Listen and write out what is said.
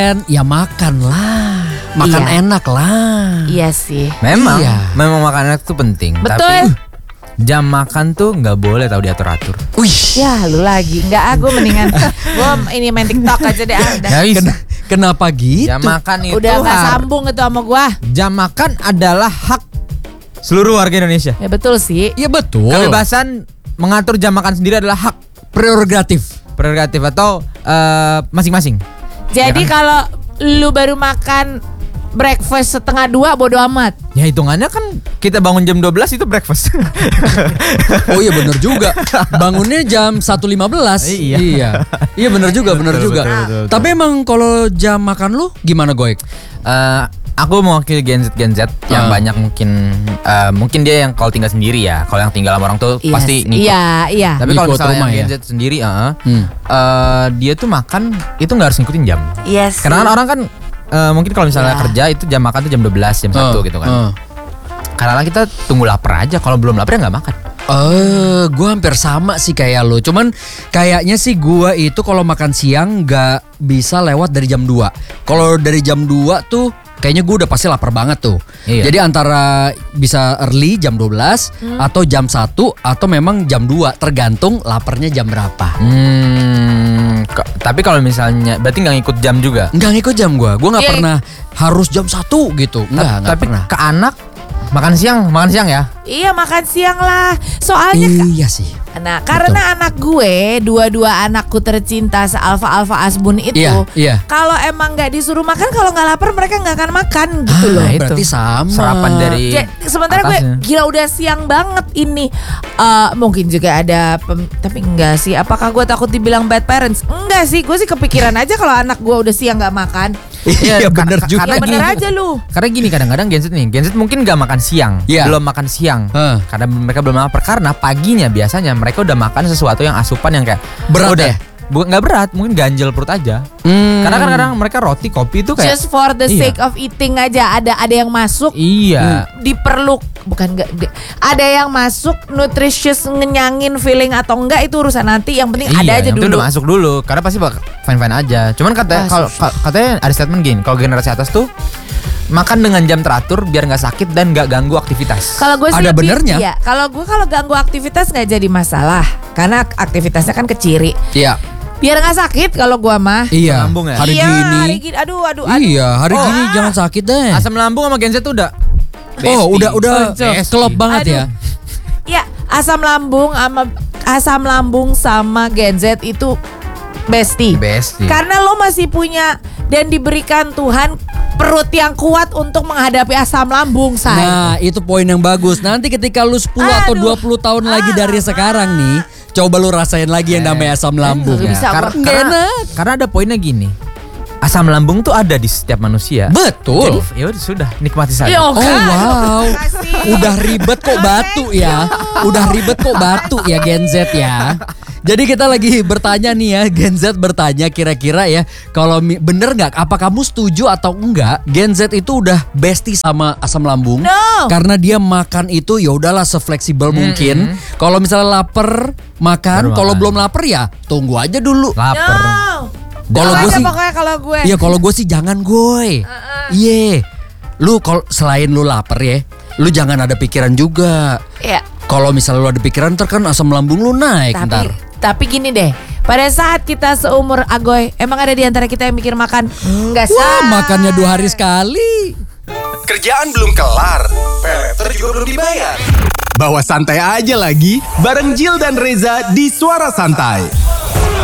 Ya makan lah. Makan Iya. enak lah. Iya sih. Memang, Iya. memang makan enak tuh penting. Betul. Tapi jam makan tuh nggak boleh tahu diatur-atur. Wih. Ya lu lagi. Enggak, aku mendingan gue ini main TikTok aja deh. Udah, Ya, bisa. Kenapa gitu? Jam makan itu udah gak sambung itu sama gue. Jam makan adalah hak seluruh warga Indonesia. Ya betul sih. Ya betul. Kebebasan mengatur jam makan sendiri adalah hak Prerogatif. atau masing-masing. Jadi Ya kan? kalau lu baru makan breakfast 1:30 bodo amat. Ya hitungannya kan kita bangun jam 12 itu breakfast. Oh iya bener juga. Bangunnya jam 1.15. Iya. Iya bener juga, bener Betul, juga. betul. Tapi emang kalau jam makan lu gimana Goek? Aku mewakili Gen Z yang banyak mungkin dia yang kalau tinggal sendiri ya. Kalau yang tinggal sama orang tuh Iya pasti sih. ngikut. Iya. Tapi kalau Ngikut misalnya rumah yang ya? Gen Z sendiri, dia tuh makan itu nggak harus ngikutin jam. Iya sih. Karena kan orang kan mungkin kalau misalnya Ya. kerja itu jam makan tuh jam 12, jam 1 gitu kan. Karena kita tunggu lapar aja. Kalau belum lapar ya nggak makan. Gue hampir sama sih kayak lo. Cuman kayaknya sih gue itu kalau makan siang gak bisa lewat dari jam 2. Kalau dari jam 2 tuh kayaknya gue udah pasti lapar banget tuh. Iya. Jadi antara bisa early jam 12 atau jam 1 atau memang jam 2. Tergantung laparnya jam berapa. Tapi kalau misalnya berarti nggak ngikut jam juga. Nggak ngikut jam gue. Gue gak Iya. pernah harus jam 1 gitu. Nggak Tapi pernah. ke anak makan siang ya. Iya makan siang lah. Soalnya Iya sih. nah karena anak gue dua-dua anakku tercinta se-alfa asbun itu. Iya. Kalau emang nggak disuruh makan, kalau nggak lapar mereka nggak akan makan gitu loh. Nah, itu. Berarti sama. Sarapan dari Sementara atasnya. gue gila udah siang banget ini. Mungkin juga ada tapi enggak sih. Apakah gue takut dibilang bad parents? Enggak sih. Gue sih kepikiran aja kalau anak gue udah siang nggak makan. Iya bener juga. Karena Ya bener gini- aja lu. Karena gini kadang-kadang Gen Z mungkin gak makan siang, Iya. belum makan siang, Hah. karena mereka belum lapar. Karena paginya biasanya mereka udah makan sesuatu yang asupan yang kayak Berat udah, ya? Bukan nggak berat, mungkin ganjel perut aja. Karena kadang-kadang mereka roti, kopi itu kayak Just for the Iya. sake of eating aja ada yang masuk iya. diperluk bukan enggak ada yang masuk nutritious ngenyangin feeling atau enggak itu urusan nanti yang penting ada aja yang dulu. penting udah masuk dulu, karena pasti fine-fine aja. Cuman katanya katanya ada statement gini, kalau generasi atas tuh makan dengan jam teratur biar nggak sakit dan nggak ganggu aktivitas. Kalau gue sih Ada lebih- benernya. Iya, kalau ganggu aktivitas nggak jadi masalah karena aktivitasnya kan keciri. Iya. Biar nggak sakit kalau gue mah. Iya. Lambung ya? Hari Iya, gini. hari gini. Aduh. Iya, hari gini jangan sakit deh. Asam lambung sama Gen Z tuh udah Oh, udah Bestie. klop banget ya. Ya, asam lambung sama Gen Z itu bestie. Bestie. Karena lo masih punya dan diberikan Tuhan perut yang kuat untuk menghadapi asam lambung, say. Nah, itu poin yang bagus. Nanti ketika lu 10 atau Aduh. 20 tahun lagi dari sekarang nih, coba lu rasain lagi yang namanya asam lambung. Lu bisa Karena, nggak karena ada poinnya gini. Asam lambung tuh ada di setiap manusia. Betul. Jadi, ya udah sudah, nikmati saja. Ya, Oh wow, Kasih. udah ribet kok batu ya. Udah ribet kok batu ya Gen Z ya. Jadi kita lagi bertanya nih ya, Gen Z bertanya kira-kira ya, kalau bener nggak? Apa kamu setuju atau enggak? Gen Z itu udah bestie sama asam lambung, No. karena dia makan itu ya udahlah sefleksibel mungkin. Kalau misalnya lapar makan, Baru kalau makan. belum lapar ya tunggu aja dulu. Lapar. No. Kalau gue sih, pokoknya kalau gue. iya kalau gue sih jangan gue. Iya, lu kalau selain lu lapar ya, lu jangan ada pikiran juga. Ya, Kalau misalnya lu ada pikiran ntar kan asam lambung lu naik ntar. tapi gini deh. Pada saat kita seumur Agoy, emang ada di antara kita yang mikir makan? Enggak sih. Wah makannya 2 hari sekali. Kerjaan belum kelar, peleter juga belum dibayar. Bawa santai aja lagi, bareng Jill dan Reza di Suara Santai.